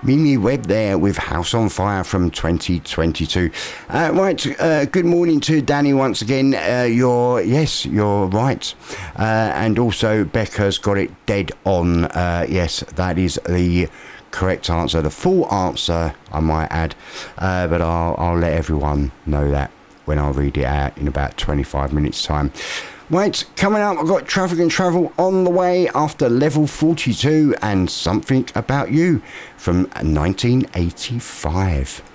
Mimi Webb there with House on Fire from 2022. Good morning to Danny once again. You're right. And also Becca's got it dead on. Yes, that is the correct answer, the full answer, I might add. But I'll let everyone know that when I read it out in about 25 minutes' time. Right, coming up, I've got Traffic and Travel on the way after Level 42 and Something About You from 1985.